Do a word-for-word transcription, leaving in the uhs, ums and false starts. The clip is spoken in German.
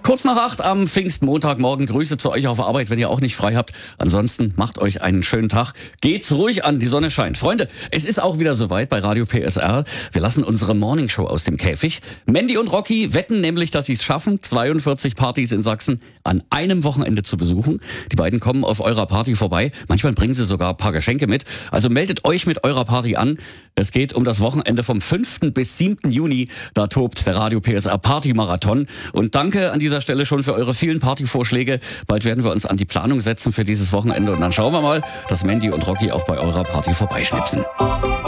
Kurz nach acht am Pfingstmontagmorgen. Grüße zu euch auf Arbeit, wenn ihr auch nicht frei habt. Ansonsten macht euch einen schönen Tag. Geht's ruhig an, die Sonne scheint. Freunde, es ist auch wieder soweit bei Radio P S R. Wir lassen unsere Morningshow aus dem Käfig. Mandy und Rocky wetten nämlich, dass sie es schaffen, zweiundvierzig Partys in Sachsen an einem Wochenende zu besuchen. Die beiden kommen auf eurer Party vorbei. Manchmal bringen sie sogar ein paar Geschenke mit. Also meldet euch mit eurer Party an. Es geht um das Wochenende vom fünften bis siebten Juni. Da tobt der Radio P S R Party-Marathon. Und danke an dieser Stelle schon für eure vielen Partyvorschläge. Bald werden wir uns an die Planung setzen für dieses Wochenende. Und dann schauen wir mal, dass Mandy und Rocky auch bei eurer Party vorbeischnipsen.